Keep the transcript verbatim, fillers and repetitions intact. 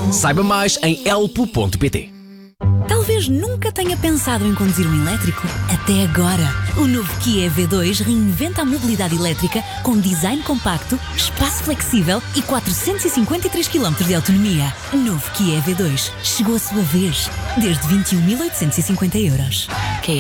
Saiba mais em elpo ponto pt. Talvez nunca tenha pensado em conduzir um elétrico. Até agora. O novo Kia E V dois reinventa a mobilidade elétrica com design compacto, espaço flexível e quatrocentos e cinquenta e três quilómetros de autonomia. Novo Kia E V dois. Chegou a sua vez. Desde vinte e um mil oitocentos e cinquenta euros.